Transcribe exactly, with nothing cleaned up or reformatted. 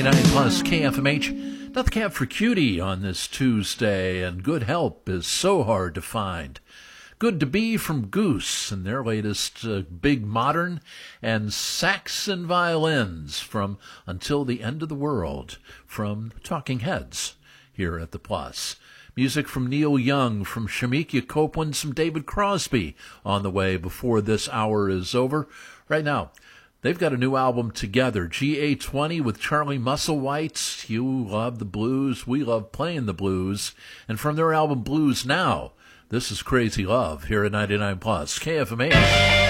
ninety-nine plus K F M H. Not the cab for cutie on this Tuesday, and good help is so hard to find. Good to Be from Goose and their latest uh, big modern, and Sax and Violins from Until the End of the World from Talking Heads here at the Plus. Music from Neil Young, from Shemekia Copeland, some David Crosby on the way before this hour is over. Right now, they've got a new album together, G A twenty with Charlie Musselwhite. You love the blues, we love playing the blues. And from their album Blues Now, this is Crazy Love here at ninety-nine plus K F M H.